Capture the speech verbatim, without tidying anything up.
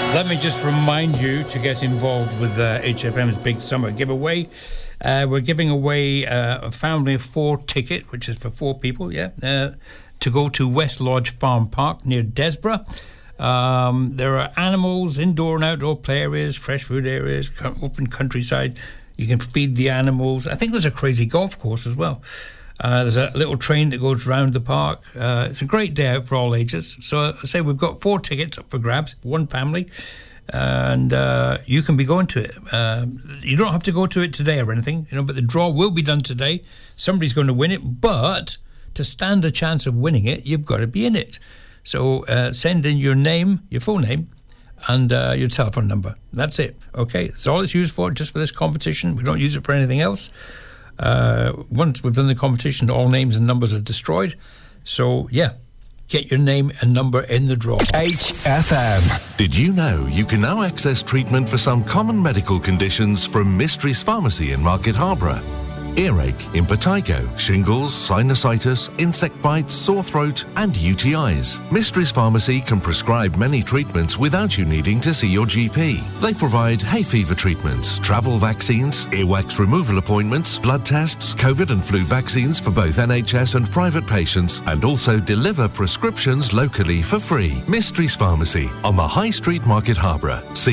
Let me just remind you to get involved with uh, H F M's big summer giveaway. Uh, we're giving away uh, a family of four ticket, which is for four people, yeah, uh, to go to West Lodge Farm Park near Desborough. Um, there are animals, indoor and outdoor play areas, fresh food areas, open countryside. You can feed the animals. I think there's a crazy golf course as well. Uh, there's a little train that goes round the park. Uh, it's a great day out for all ages. So I say we've got four tickets up for grabs, one family, and uh, you can be going to it. Uh, you don't have to go to it today or anything, you know, but the draw will be done today. Somebody's going to win it, but to stand a chance of winning it, you've got to be in it. So uh, send in your name, your full name, and uh, your telephone number. That's it, okay? That's all it's used for, just for this competition. We don't use it for anything else. Uh, once we've done the competition, all names and numbers are destroyed. So, yeah, get your name and number in the draw. H F M. Did you know you can now access treatment for some common medical conditions from Mysteries Pharmacy in Market Harborough? Earache, impetigo, shingles, sinusitis, insect bites, sore throat, and U T Is. Mysteries Pharmacy can prescribe many treatments without you needing to see your G P. They provide hay fever treatments, travel vaccines, earwax removal appointments, blood tests, COVID and flu vaccines for both N H S and private patients, and also deliver prescriptions locally for free. Mysteries Pharmacy on the High Street, Market Harborough. See